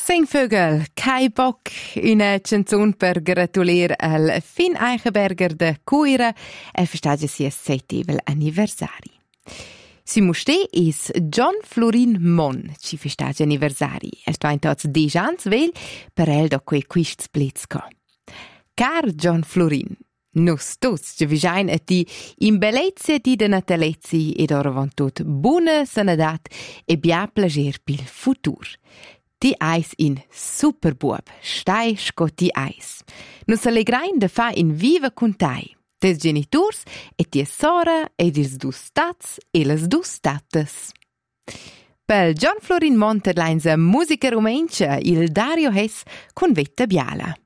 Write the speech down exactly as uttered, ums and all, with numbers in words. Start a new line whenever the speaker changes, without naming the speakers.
Singvögel, Kai Bock, una canzone per gratulier al Finn Eichenberger de Cuira e festeggia sia settivel anniversari. Si muste is John Florin Mon, ci festeggia anniversari. El twaint tots dieci ans vel, per el do quei quists blitzko. Car John Florin, nus tuts ci visain a ti in bellezza di de natalezzi ed oravant tot buona sanadat e bia plager pil futur. Ti eis in superbuob, stai scotti eis. Nus allegrain de fa in viva cuntai. Tes geniturs e tia sora e dis dus tats e las dus tatas. Pel John Florin Monterlein sa musica rumencha il Dario Hess con vetta biala.